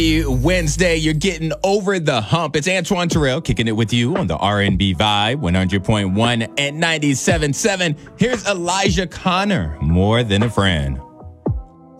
Wednesday, you're getting over the hump. It's Antoine Terrell kicking it with you on the R&B Vibe, 100.1 and 97.7. Here's Elijah Connor, More Than a Friend.